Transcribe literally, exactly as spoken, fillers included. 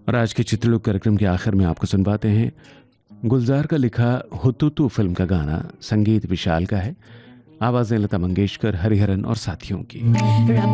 और आज के चित्रलोक कार्यक्रम के आखिर में आपको सुनवाते हैं गुलजार का लिखा हुतुतु फिल्म का गाना। संगीत विशाल का है, आवाजें लता मंगेशकर, हरिहरन और साथियों की।